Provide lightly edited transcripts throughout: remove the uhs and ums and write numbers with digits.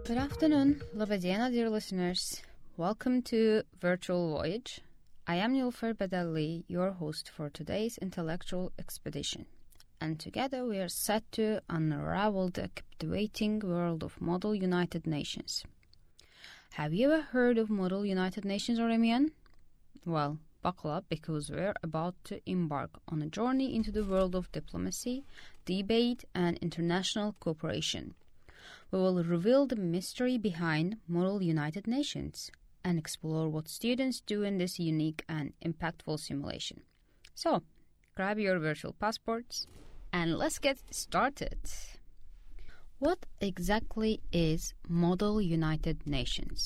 Good afternoon, Labadiana, dear listeners. Welcome to Virtual Voyage. I am Nilüfer Bedelli, your host for today's intellectual expedition. And together we are set to unravel the captivating world of Model United Nations. Have you ever heard of Model United Nations, or MEN? Well, buckle up because we're about to embark on a journey into the world of diplomacy, debate, and international cooperation. We will reveal the mystery behind Model United Nations and explore what students do in this unique and impactful simulation. So, grab your virtual passports and let's get started. What exactly is Model United Nations?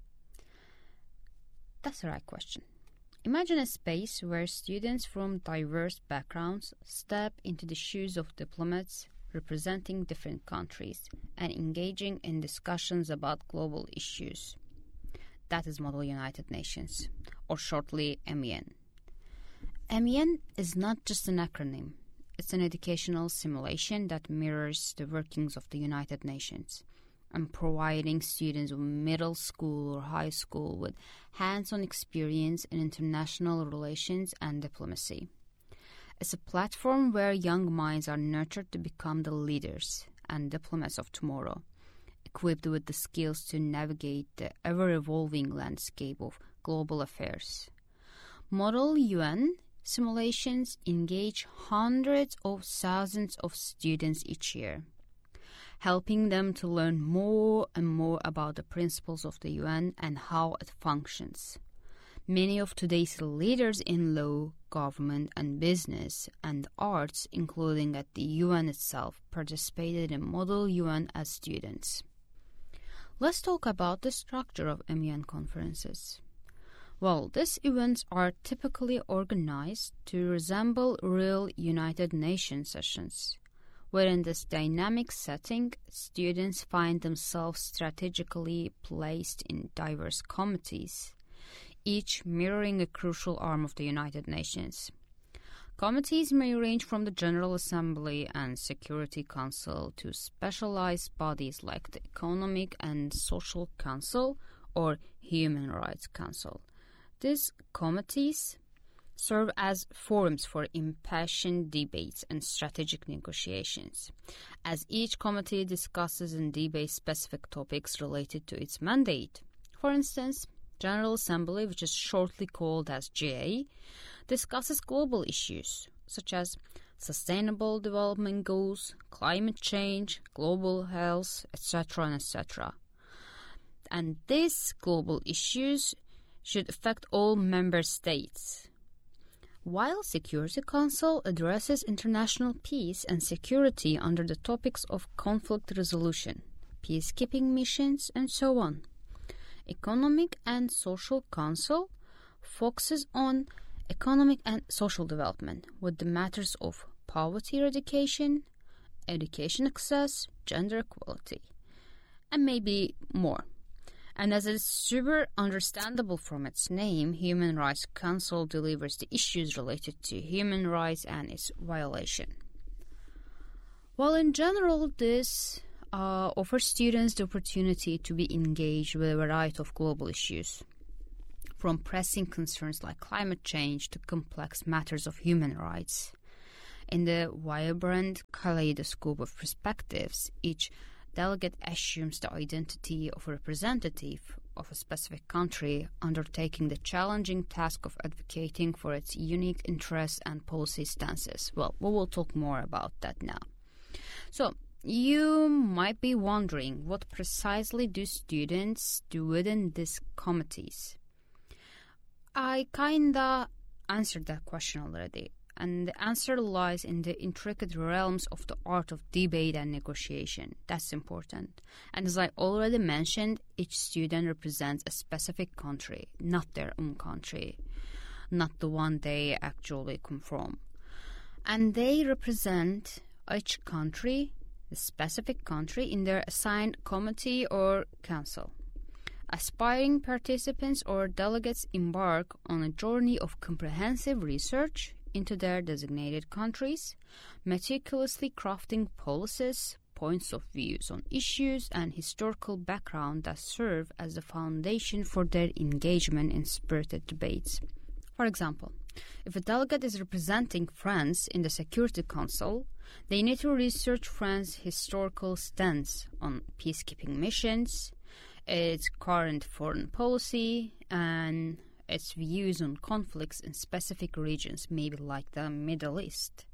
That's the right question. Imagine a space where students from diverse backgrounds step into the shoes of diplomats representing different countries and engaging in discussions about global issues. That is Model United Nations, or shortly MEN. MEN is not just an acronym. It's an educational simulation that mirrors the workings of the United Nations and providing students of middle school or high school with hands-on experience in international relations and diplomacy. It's a platform where young minds are nurtured to become the leaders and diplomats of tomorrow, equipped with the skills to navigate the ever-evolving landscape of global affairs. Model UN simulations engage hundreds of thousands of students each year, helping them to learn more and more about the principles of the UN and how it functions. Many of today's leaders in law, government, and business and arts, including at the UN itself, participated in Model UN as students. Let's talk about the structure of MEN conferences. Well, these events are typically organized to resemble real United Nations sessions, where in this dynamic setting, students find themselves strategically placed in diverse committees, each mirroring a crucial arm of the United Nations. Committees may range from the General Assembly and Security Council to specialized bodies like the Economic and Social Council or Human Rights Council. These committees serve as forums for impassioned debates and strategic negotiations, as each committee discusses and debates specific topics related to its mandate. For instance, General Assembly, which is shortly called as GA, discusses global issues such as sustainable development goals, climate change, global health, etc. and etc. And these global issues should affect all member states. While Security Council addresses international peace and security under the topics of conflict resolution, peacekeeping missions, and so on. Economic and Social Council focuses on economic and social development with the matters of poverty eradication, education access, gender equality, and maybe more. And as is super understandable from its name, Human Rights Council delivers the issues related to human rights and its violation. While in general, this offers students the opportunity to be engaged with a variety of global issues, from pressing concerns like climate change to complex matters of human rights. In the vibrant kaleidoscope of perspectives, each delegate assumes the identity of a representative of a specific country, undertaking the challenging task of advocating for its unique interests and policy stances. Well, we will talk more about that now. So, you might be wondering, what precisely do students do within these committees? I kinda answered that question already, and the answer lies in the intricate realms of the art of debate and negotiation. That's important. And as I already mentioned, each student represents a specific country, not their own country, not the one they actually come from. And they represent each country, the specific country, in their assigned committee or council. Aspiring participants or delegates embark on a journey of comprehensive research into their designated countries, meticulously crafting policies, points of views on issues and historical background that serve as the foundation for their engagement in spirited debates. For example, if a delegate is representing France in the Security Council, they need to research France's historical stance on peacekeeping missions, its current foreign policy, and its views on conflicts in specific regions, maybe like the Middle East.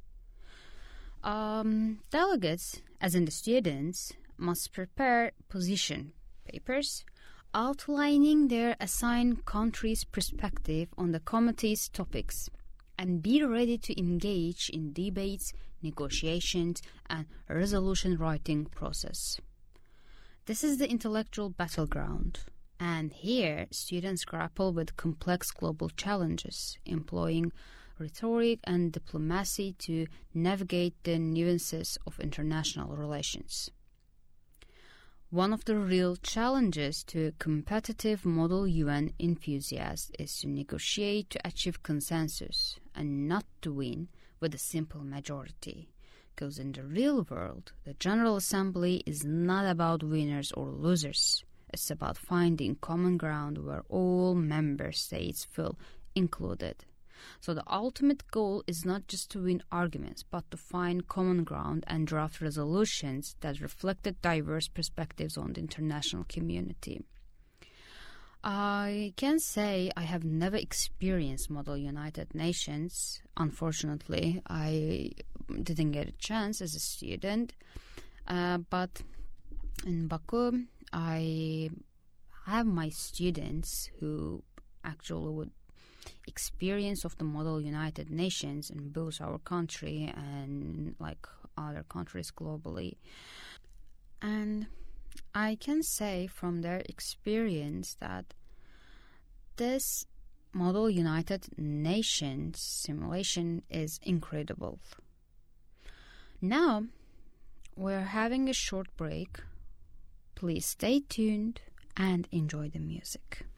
Delegates, as in the students, must prepare position papers outlining their assigned country's perspective on the committee's topics and be ready to engage in debates, negotiations, and resolution writing process. This is the intellectual battleground, and here students grapple with complex global challenges, employing rhetoric and diplomacy to navigate the nuances of international relations. One of the real challenges to competitive Model UN enthusiasts is to negotiate to achieve consensus and not to win with a simple majority. Because in the real world, the General Assembly is not about winners or losers. It's about finding common ground where all member states feel included. So the ultimate goal is not just to win arguments, but to find common ground and draft resolutions that reflect the diverse perspectives on the international community. I can say I have never experienced Model United Nations. Unfortunately, I didn't get a chance as a student. But in Baku, I have my students who actually would experience of the Model United Nations in both our country and like other countries globally. And I can say from their experience that this Model United Nations simulation is incredible. Now, we're having a short break. Please stay tuned and enjoy the music.